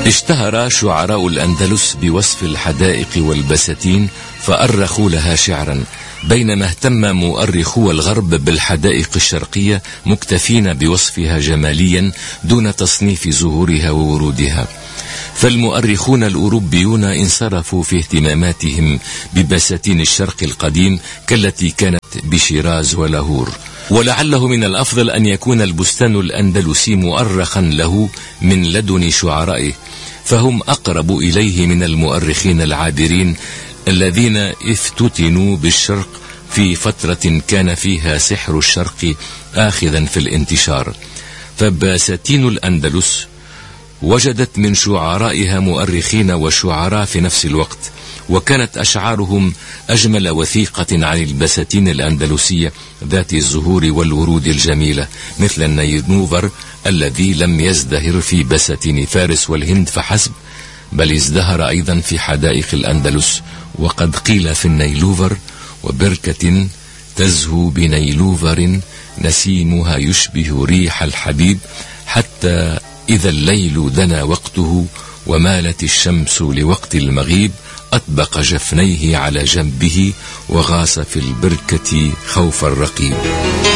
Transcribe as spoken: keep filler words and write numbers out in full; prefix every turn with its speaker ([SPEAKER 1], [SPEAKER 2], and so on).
[SPEAKER 1] اشتهر شعراء الأندلس بوصف الحدائق والبساتين فأرخوا لها شعرا، بينما اهتم مؤرخو الغرب بالحدائق الشرقية مكتفين بوصفها جماليا دون تصنيف زهورها وورودها. فالمؤرخون الأوروبيون انصرفوا في اهتماماتهم ببساتين الشرق القديم كالتي كانت بشيراز ولاهور، ولعله من الأفضل أن يكون البستان الأندلسي مؤرخا له من لدن شعرائه، فهم أقرب إليه من المؤرخين العابرين الذين افتتنوا بالشرق في فترة كان فيها سحر الشرق آخذا في الانتشار. فبساتين الأندلس وجدت من شعرائها مؤرخين وشعراء في نفس الوقت، وكانت أشعارهم أجمل وثيقة عن البساتين الأندلسية ذات الزهور والورود الجميلة، مثل النيلوفر الذي لم يزدهر في بساتين فارس والهند فحسب، بل ازدهر أيضا في حدائق الأندلس. وقد قيل في النيلوفر: وبركة تزهو بنيلوفر نسيمها يشبه ريح الحبيب، حتى إذا الليل دنا وقته ومالت الشمس لوقت المغيب، أطبق جفنيه على جنبه وغاص في البركة خوف الرقيب.